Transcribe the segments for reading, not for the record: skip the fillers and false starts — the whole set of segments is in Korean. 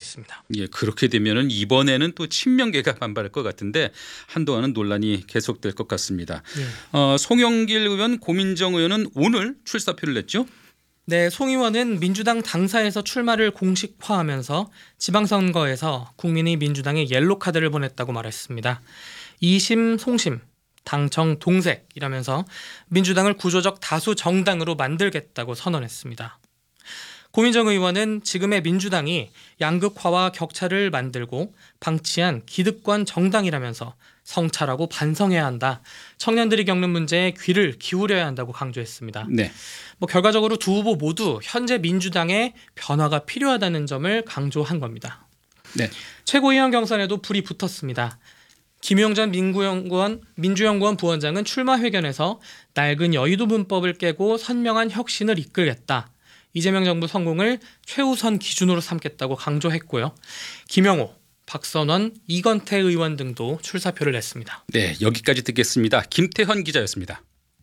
있습니다. 예, 그렇게 되면은 이번에는 또 친명계가 반발할 것 같은데 한동안은 논란이 계속될 것 같습니다. 송영길 의원, 고민정 의원은 오늘 출사표를 냈죠? 네, 송 의원은 민주당 당사에서 출마를 공식화하면서 지방선거에서 국민이 민주당에 옐로카드를 보냈다고 말했습니다. 2심, 송심, 당청 동색이라면서 민주당을 구조적 다수 정당으로 만들겠다고 선언했습니다. 고민정 의원은 지금의 민주당이 양극화와 격차를 만들고 방치한 기득권 정당이라면서 성찰하고 반성해야 한다. 청년들이 겪는 문제에 귀를 기울여야 한다고 강조했습니다. 네. 결과적으로 두 후보 모두 현재 민주당에 변화가 필요하다는 점을 강조한 겁니다. 네. 최고위원 경선에도 불이 붙었습니다. 김용 전 민주연구원 부원장은 출마 회견에서 낡은 여의도 문법을 깨고 선명한 혁신을 이끌겠다. 이재명 정부 성공을 최우선 기준으로 삼겠다고 강조했고요. 김영호, 박선원, 이건태 의원 등도 출사표를 냈습니다. 네, 여기까지 듣겠습니다. 김태현 기자였습니다.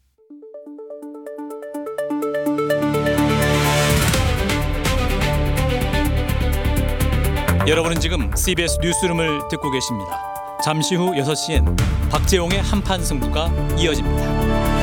여러분은 지금 CBS 뉴스룸을 듣고 계십니다. 잠시 후 6시엔 박재홍의 한판 승부가 이어집니다.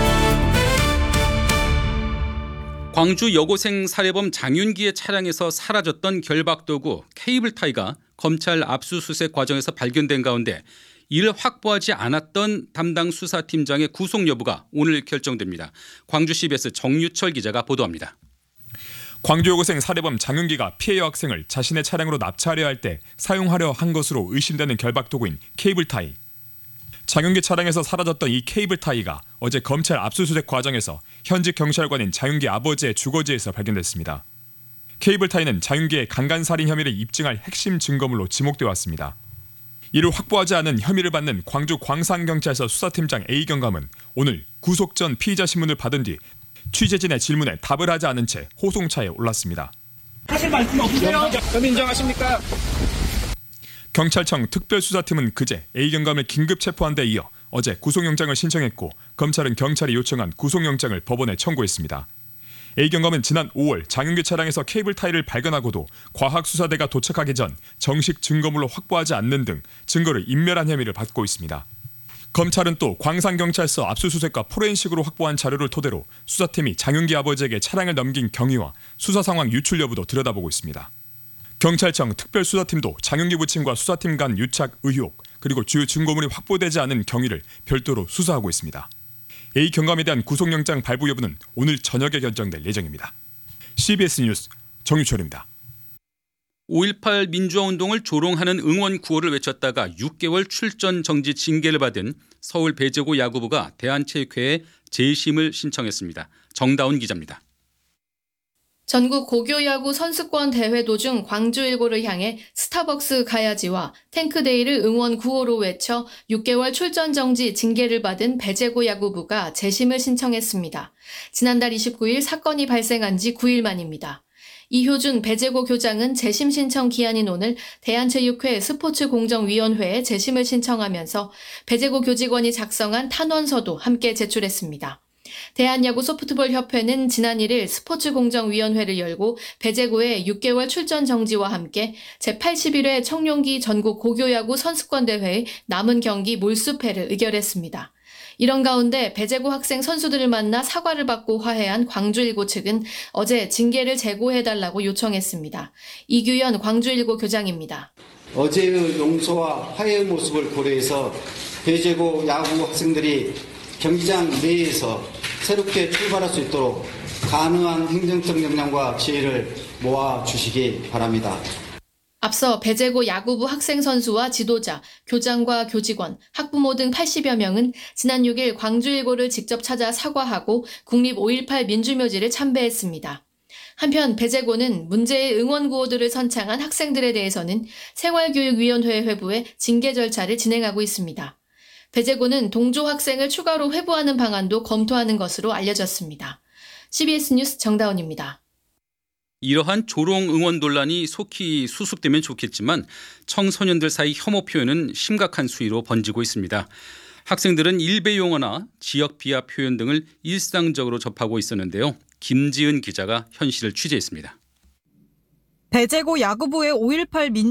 광주 여고생 살해범 장윤기의 차량에서 사라졌던 결박도구 케이블타이가 검찰 압수수색 과정에서 발견된 가운데 이를 확보하지 않았던 담당 수사팀장의 구속 여부가 오늘 결정됩니다. 광주 CBS 정유철 기자가 보도합니다. 광주 여고생 살해범 장윤기가 피해 여학생을 자신의 차량으로 납치하려 할 때 사용하려 한 것으로 의심되는 결박도구인 케이블타이. 장윤기 차량에서 사라졌던 이 케이블타이가 어제 검찰 압수수색 과정에서 현직 경찰관인 장윤기 아버지의 주거지에서 발견됐습니다. 케이블타이는 장윤기의 강간살인 혐의를 입증할 핵심 증거물로 지목되어 왔습니다. 이를 확보하지 않은 혐의를 받는 광주 광산경찰서 수사팀장 A경감은 오늘 구속 전 피의자 신문을 받은 뒤 취재진의 질문에 답을 하지 않은 채 호송차에 올랐습니다. 하실 말씀 없으세요? 혐의 인정하십니까? 경찰청 특별수사팀은 그제 A경감을 긴급 체포한 데 이어 어제 구속영장을 신청했고 검찰은 경찰이 요청한 구속영장을 법원에 청구했습니다. A경감은 지난 5월 장윤기 차량에서 케이블타이를 발견하고도 과학수사대가 도착하기 전 정식 증거물로 확보하지 않는 등 증거를 인멸한 혐의를 받고 있습니다. 검찰은 또 광산경찰서 압수수색과 포렌식으로 확보한 자료를 토대로 수사팀이 장윤기 아버지에게 차량을 넘긴 경위와 수사 상황 유출 여부도 들여다보고 있습니다. 경찰청 특별수사팀도 장윤기 부친과 수사팀 간 유착 의혹 그리고 주요 증거물이 확보되지 않은 경위를 별도로 수사하고 있습니다. A 경감에 대한 구속영장 발부 여부는 오늘 저녁에 결정될 예정입니다. CBS 뉴스 정유철입니다. 5.18 민주화운동을 조롱하는 응원 구호를 외쳤다가 6개월 출전 정지 징계를 받은 서울 배재고 야구부가 대한체육회에 재심을 신청했습니다. 정다운 기자입니다. 전국 고교야구 선수권 대회 도중 광주일고를 향해 스타벅스 가야지와 탱크데이를 응원 구호로 외쳐 6개월 출전 정지 징계를 받은 배재고 야구부가 재심을 신청했습니다. 지난달 29일 사건이 발생한 지 9일 만입니다. 이효준 배재고 교장은 재심 신청 기한인 오늘 대한체육회 스포츠공정위원회에 재심을 신청하면서 배재고 교직원이 작성한 탄원서도 함께 제출했습니다. 대한야구 소프트볼협회는 지난 1일 스포츠공정위원회를 열고 배재고의 6개월 출전 정지와 함께 제81회 청룡기 전국 고교야구 선수권대회의 남은 경기 몰수패를 의결했습니다. 이런 가운데 배재고 학생 선수들을 만나 사과를 받고 화해한 광주일고 측은 어제 징계를 재고해달라고 요청했습니다. 이규현 광주일고 교장입니다. 어제의 용서와 화해의 모습을 고려해서 배재고 야구 학생들이 경기장 내에서 새롭게 출발할 수 있도록 가능한 행정적 역량과 지혜를 모아주시기 바랍니다. 앞서 배재고 야구부 학생 선수와 지도자, 교장과 교직원, 학부모 등 80여 명은 지난 6일 광주일고를 직접 찾아 사과하고 국립 5.18 민주묘지를 참배했습니다. 한편 배재고는 문제의 응원 구호들을 선창한 학생들에 대해서는 생활교육위원회 회부에 징계 절차를 진행하고 있습니다. 배재고는 동조 학생을 추가로 회부하는 방안도 검토하는 것으로 알려졌습니다. CBS 뉴스 정다운입니다. 이러한 조롱 응원 논란이 속히 수습되면 좋겠지만 청소년들 사이 혐오 표현은 심각한 수위로 번지고 있습니다. 학생들은 일베 용어나 지역 비하 표현 등을 일상적으로 접하고 있었는데요. 김지은 기자가 현실을 취재했습니다. 배재고 야구부의 5.18